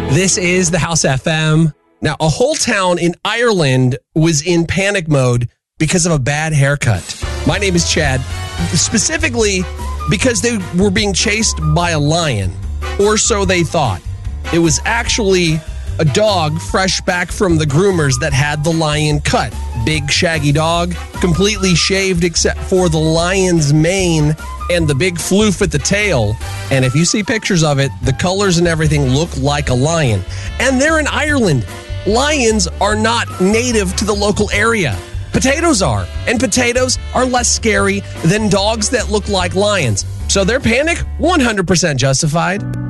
This is the House FM. Now, a whole town in Ireland was in panic mode because of a bad haircut. My name is Chad, specifically because they were being chased by a lion, or so they thought. It was actually a dog fresh back from the groomers that had the lion cut. Big shaggy dog, completely shaved except for the lion's mane and the big floof at the tail. And if you see pictures of it, the colors and everything look like a lion. And they're in Ireland. Lions are not native to the local area. Potatoes are. And potatoes are less scary than dogs that look like lions. So their panic, 100% justified.